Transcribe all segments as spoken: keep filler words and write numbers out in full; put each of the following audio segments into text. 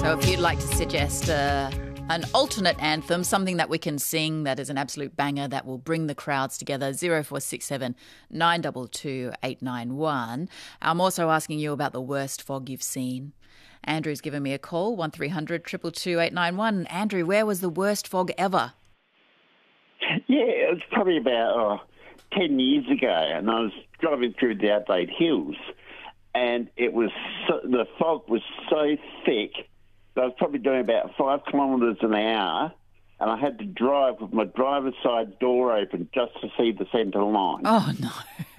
So if you'd like to suggest uh, an alternate anthem, something that we can sing that is an absolute banger that will bring the crowds together, zero four six seven nine two two eight nine one. I'm also asking you about the worst fog you've seen. Andrew's given me a call, one three hundred two two two eight nine one. Andrew, where was the worst fog ever? Yeah, it was probably about oh, ten years ago, and I was driving through the Adelaide Hills, and it was so, the fog was so thick that I was probably doing about five kilometres an hour, and I had to drive with my driver's side door open just to see the centre line. Oh, no.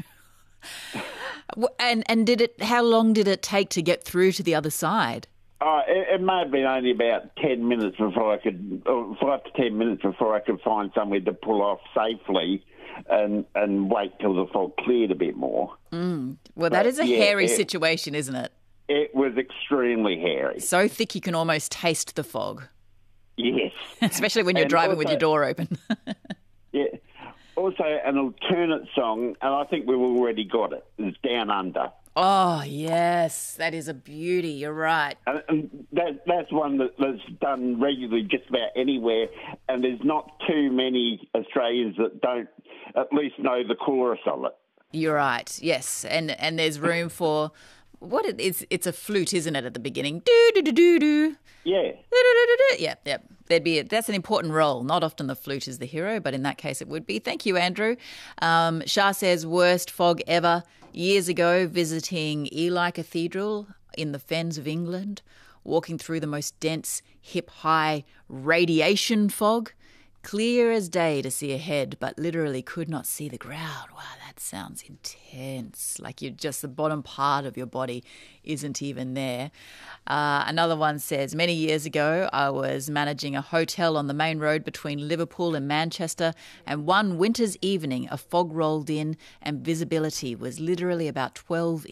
and and did it? How long did it take to get through to the other side? Oh, it, it may have been only about ten minutes before I could, or five to ten minutes before I could find somewhere to pull off safely and and wait till the fog cleared a bit more. Mm. Well, but, that is a yeah, hairy it, situation, isn't it? It was extremely hairy. So thick you can almost taste the fog. Yes. Especially when you're and driving also, with your door open. Yeah. Also, an alternate song, and I think we've already got it, is Down Under. Oh, yes. That is a beauty. You're right. And, and that, that's one that, that's done regularly just about anywhere, and there's not too many Australians that don't at least know the chorus of it. You're right, yes. And and there's room for... What it is, it's a flute, isn't it, at the beginning? Do do do do do. Yeah. Do, do, do, do. Yeah, yeah. There'd be a, that's an important role. Not often the flute is the hero, but in that case it would be. Thank you, Andrew. Um, Shah says worst fog ever. Years ago, visiting Ely Cathedral in the Fens of England, walking through the most dense, hip-high radiation fog. Clear as day to see ahead, but literally could not see the ground. Wow, that sounds intense. Like you just, the bottom part of your body isn't even there. Uh, another one says, many years ago, I was managing a hotel on the main road between Liverpool and Manchester, and one winter's evening, a fog rolled in and visibility was literally about twelve